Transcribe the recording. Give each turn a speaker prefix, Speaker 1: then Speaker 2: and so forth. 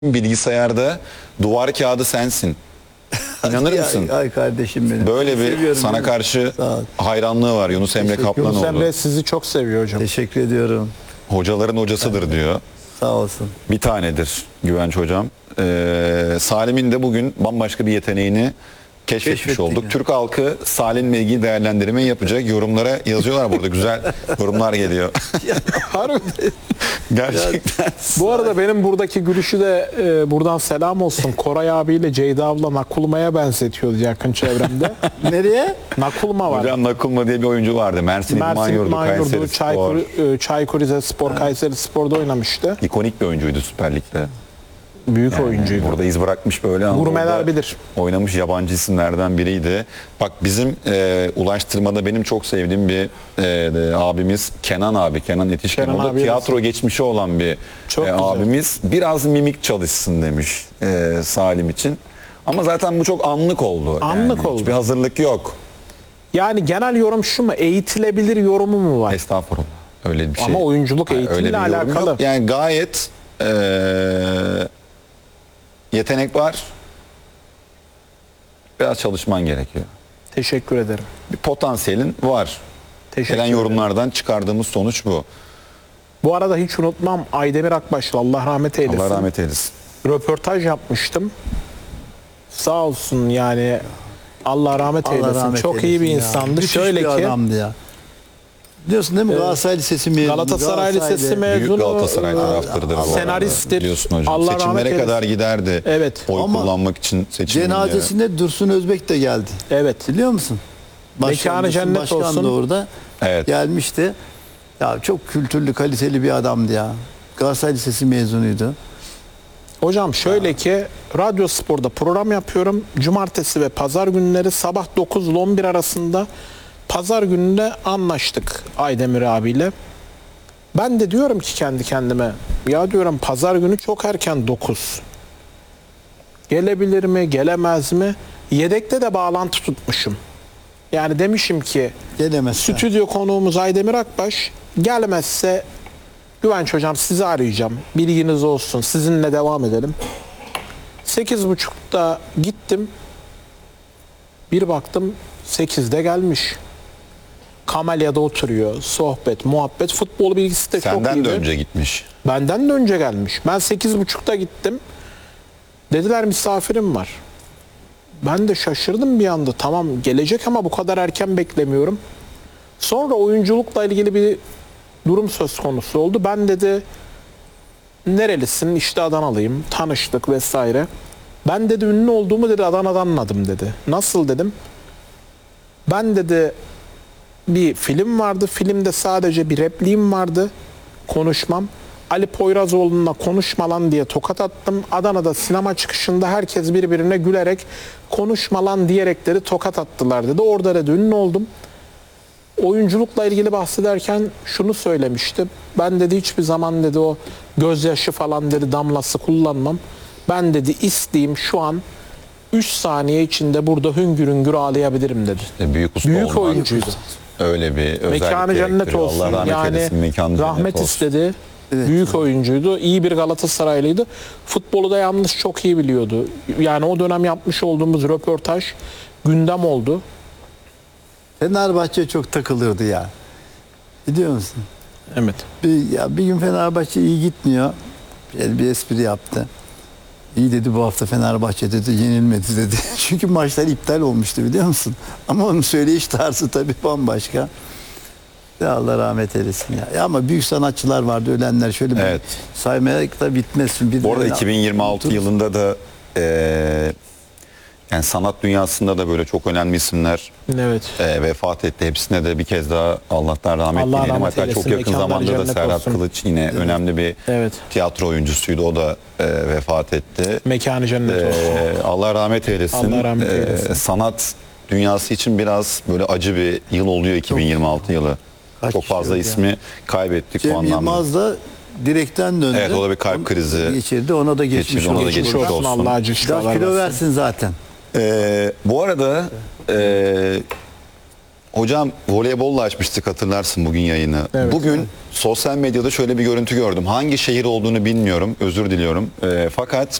Speaker 1: bilgisayarda duvar kağıdı sensin. İnanır mısın?
Speaker 2: Ay kardeşim benim.
Speaker 1: Böyle bir
Speaker 2: Seviyorum
Speaker 1: sana
Speaker 2: beni.
Speaker 1: karşı
Speaker 2: Sağ ol.
Speaker 1: hayranlığı var Yunus Emre
Speaker 2: Yunus
Speaker 1: Kaplanoğlu.
Speaker 3: Yunus Emre sizi çok seviyor hocam.
Speaker 2: Teşekkür ediyorum.
Speaker 1: Hocaların hocasıdır diyor.
Speaker 2: Sağ olsun.
Speaker 1: Bir tanedir Güvenç hocam. Salim'in de bugün bambaşka bir yeteneğini keşfetmiş
Speaker 2: Keşfettik
Speaker 1: olduk.
Speaker 2: ya.
Speaker 1: Türk halkı Salim'le ilgili değerlendirme yapacak. Yorumlara yazıyorlar burada. Güzel yorumlar geliyor. Gerçekten.
Speaker 3: Bu arada benim buradaki gülüşü de buradan selam olsun. Koray abiyle Ceyda abla Nakulma'ya benzetiyordu yakın çevremde.
Speaker 2: Nereye?
Speaker 3: Nakulma var.
Speaker 1: Hocam Nakulma diye bir oyuncu vardı. Mersin İdman
Speaker 3: Mersin
Speaker 1: Yurdu,
Speaker 3: İdman
Speaker 1: Kayseri
Speaker 3: Yurdu,
Speaker 1: Spor.
Speaker 3: Çaykur Rizespor, Kayseri Spor'da oynamıştı.
Speaker 1: İkonik bir oyuncuydu Süper Lig'de.
Speaker 3: Büyük oyuncuydu.
Speaker 1: Burada iz bırakmış böyle.
Speaker 3: Gurmeler
Speaker 1: Anadolu'da
Speaker 3: bilir.
Speaker 1: Oynamış yabancı isimlerden biriydi. Bak bizim ulaştırmada benim çok sevdiğim bir abimiz Kenan abi. Kenan Yetişkin.
Speaker 3: Kenan
Speaker 1: O da
Speaker 3: abi
Speaker 1: tiyatro geçmişi olan bir
Speaker 3: Çok güzel.
Speaker 1: abimiz. Biraz mimik çalışsın demiş Salim için. Ama zaten bu çok anlık oldu.
Speaker 3: Anlık oldu.
Speaker 1: Hiçbir hazırlık yok.
Speaker 3: Yani genel yorum şu mu? Eğitilebilir yorumu mu var?
Speaker 1: Estağfurullah. Öyle bir şey.
Speaker 3: Ama oyunculuk
Speaker 1: Yani
Speaker 3: eğitimiyle
Speaker 1: öyle bir yorum
Speaker 3: alakalı.
Speaker 1: yok. Yani gayet yetenek var. Biraz çalışman gerekiyor.
Speaker 3: Teşekkür ederim.
Speaker 1: Bir potansiyelin var.
Speaker 3: Teşekkür
Speaker 1: Gelen
Speaker 3: ederim.
Speaker 1: yorumlardan çıkardığımız sonuç bu.
Speaker 3: Bu arada hiç unutmam Aydemir Akbaş'la Allah rahmet eylesin.
Speaker 1: Allah rahmet eylesin.
Speaker 3: Röportaj yapmıştım. Sağ olsun yani Allah rahmet
Speaker 2: Allah
Speaker 3: eylesin.
Speaker 2: rahmet
Speaker 3: Çok iyi
Speaker 2: eylesin
Speaker 3: bir
Speaker 2: ya.
Speaker 3: insandı.
Speaker 2: Müthiş
Speaker 3: Şöyle
Speaker 2: bir
Speaker 3: ki
Speaker 2: adamdı ya. Biliyorsun değil mi? Galatasaray Lisesi mezunu.
Speaker 3: Galatasaray Lisesi mezunu.
Speaker 1: Büyük Galatasaray
Speaker 3: e,
Speaker 1: taraftarıdır. bu arada.
Speaker 3: senaristtir.
Speaker 1: Biliyorsun hocam.
Speaker 3: Allah rahmet
Speaker 1: Seçimlere
Speaker 3: eylesin.
Speaker 1: kadar giderdi.
Speaker 3: Evet.
Speaker 1: Oy
Speaker 2: Ama
Speaker 1: kullanmak için seçimlere.
Speaker 2: Cenazesinde Dursun Özbek de geldi.
Speaker 3: Evet.
Speaker 2: Biliyor musun?
Speaker 3: Mekanı
Speaker 2: Dursun
Speaker 3: cennet
Speaker 2: Başkan
Speaker 3: olsun.
Speaker 2: da orada
Speaker 1: Evet.
Speaker 2: gelmişti. Ya çok kültürlü, kaliteli bir adamdı ya. Galatasaray Lisesi mezunuydu.
Speaker 3: Hocam şöyle ki Radyo Spor'da program yapıyorum. Cumartesi ve pazar günleri sabah 9 ile 11 arasında pazar gününde anlaştık Aydemir abiyle. Ben de diyorum ki kendi kendime ya diyorum pazar günü çok erken 9. Gelebilir mi gelemez mi? Yedekte de bağlantı tutmuşum. Yani demişim ki
Speaker 2: Gelemez.
Speaker 3: stüdyo konuğumuz Aydemir Akbaş gelmezse Güvenç hocam sizi arayacağım. Bilginiz olsun. Sizinle devam edelim. 8.30'da gittim. Bir baktım 8'de gelmiş. Kamelya'da oturuyor. Sohbet, muhabbet. Futbol bilgisi de çok
Speaker 1: Senden
Speaker 3: iyiydi.
Speaker 1: de önce gitmiş.
Speaker 3: Benden de önce gelmiş. Ben 8.30'da gittim. Dediler misafirim var. Ben de şaşırdım bir anda. Tamam gelecek ama bu kadar erken beklemiyorum. Sonra oyunculukla ilgili bir durum söz konusu oldu. Ben dedi nerelisin? İşte Adanalıyım. Tanıştık vesaire. Ben dedi ünlü olduğumu dedi Adana'dan anladım dedi. Nasıl dedim. Ben dedi bir film vardı. Filmde sadece bir repliğim vardı. Konuşmam. Ali Poyrazoğlu'na konuşma lan diye tokat attım. Adana'da sinema çıkışında herkes birbirine gülerek konuşma lan diyerekleri tokat attılar dedi. Orada dedi ünlü oldum. Oyunculukla ilgili bahsederken şunu söylemişti. Ben dedi hiçbir zaman dedi o gözyaşı falan dedi damlası kullanmam. Ben dedi isteyeyim şu an 3 saniye içinde burada hüngür hüngür ağlayabilirim dedi.
Speaker 1: Büyük usta
Speaker 3: Büyük
Speaker 1: olmak.
Speaker 3: oyuncuydu.
Speaker 1: Öyle bir özellik
Speaker 3: Mekanı cennet
Speaker 1: gerektiriyor.
Speaker 3: olsun.
Speaker 1: Allah rahmet
Speaker 3: Yani
Speaker 1: eylesin. Mekanı
Speaker 3: rahmet
Speaker 1: cennet olsun.
Speaker 3: istedi.
Speaker 2: Evet.
Speaker 3: Büyük oyuncuydu. İyi bir Galatasaraylıydı. Futbolu da yalnız çok iyi biliyordu. Yani o dönem yapmış olduğumuz röportaj gündem oldu.
Speaker 2: Fenerbahçe çok takılırdı ya. Biliyor musun?
Speaker 3: Evet.
Speaker 2: Bir gün Fenerbahçe iyi gitmiyor. Bir espri yaptı. İyi dedi bu hafta Fenerbahçe dedi yenilmedi dedi. Çünkü maçlar iptal olmuştu biliyor musun? Ama onun söyleyiş tarzı tabii bambaşka. Ya Allah rahmet eylesin ya. Ama büyük sanatçılar vardı ölenler şöyle bir
Speaker 1: Evet.
Speaker 2: saymaya da bitmez. Şimdi
Speaker 1: Bu arada
Speaker 2: birilerine-
Speaker 1: 2026 yılında da yani sanat dünyasında da böyle çok önemli isimler
Speaker 3: Evet.
Speaker 1: vefat etti. Hepsine de bir kez daha Allah'tan rahmet
Speaker 3: Allah
Speaker 1: dileyelim.
Speaker 3: rahmet
Speaker 1: Hatta
Speaker 3: eylesin,
Speaker 1: çok yakın
Speaker 3: mekanları
Speaker 1: zamanda da
Speaker 3: cennet
Speaker 1: Serhat
Speaker 3: olsun.
Speaker 1: Kılıç yine önemli bir
Speaker 3: Evet.
Speaker 1: tiyatro oyuncusuydu. O da vefat etti.
Speaker 3: Mekanı cennet olsun.
Speaker 1: Allah rahmet eylesin.
Speaker 3: Allah rahmet eylesin.
Speaker 1: Sanat dünyası için biraz böyle acı bir yıl oluyor 2026 yılı.
Speaker 2: Kaç
Speaker 1: Çok fazla
Speaker 2: yıl ya?
Speaker 1: ismi kaybettik bu
Speaker 2: Cem
Speaker 1: anlamda.
Speaker 2: Yılmaz da direkten döndü.
Speaker 1: Evet, o da bir kalp krizi
Speaker 2: geçirdi. Ona da geçmiş
Speaker 1: geçirdi, ona da
Speaker 2: olsun.
Speaker 1: geçmiş
Speaker 3: Geçmiş olsun.
Speaker 1: olsun.
Speaker 3: Allah acı
Speaker 2: Biraz
Speaker 3: şifalar
Speaker 2: kilo
Speaker 3: versin.
Speaker 2: versin zaten.
Speaker 1: Bu arada Hocam voleybolla açmıştık, hatırlarsın bugün yayını.
Speaker 3: Evet.
Speaker 1: Bugün sosyal medyada şöyle bir görüntü gördüm. Hangi şehir olduğunu bilmiyorum, özür diliyorum. Fakat